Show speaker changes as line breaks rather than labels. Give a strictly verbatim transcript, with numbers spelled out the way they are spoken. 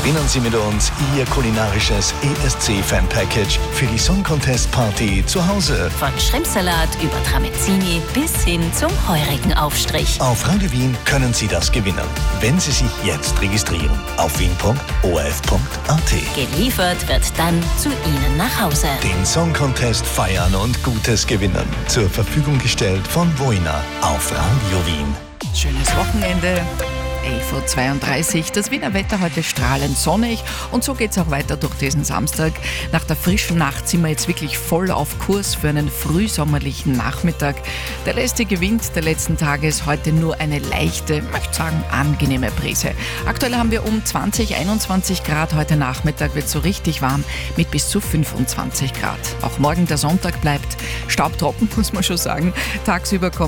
Gewinnen Sie mit uns Ihr kulinarisches E S C-Fan-Package für die Song Contest Party zu Hause.
Von Shrimpsalat über Tramezzini bis hin zum heurigen Aufstrich.
Auf Radio Wien können Sie das gewinnen, wenn Sie sich jetzt registrieren auf wien punkt o r f punkt a t.
Geliefert wird dann zu Ihnen nach Hause.
Den Song Contest feiern und Gutes gewinnen. Zur Verfügung gestellt von Voina auf Radio Wien.
Schönes Wochenende. elf Uhr zweiunddreißig. Das Wiener Wetter heute strahlend sonnig und so geht es auch weiter durch diesen Samstag. Nach der frischen Nacht sind wir jetzt wirklich voll auf Kurs für einen frühsommerlichen Nachmittag. Der lästige Wind der letzten Tage ist heute nur eine leichte, möchte sagen, angenehme Brise. Aktuell haben wir um zwanzig, einundzwanzig Grad. Heute Nachmittag wird es so richtig warm mit bis zu fünfundzwanzig Grad. Auch morgen der Sonntag bleibt staubtrocken, muss man schon sagen. Tagsüber kommt